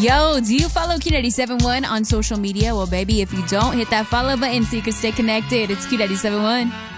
Yo, do you follow Q971 on social media? Well, baby, if you don't, hit that follow button so you can stay connected. It's Q971.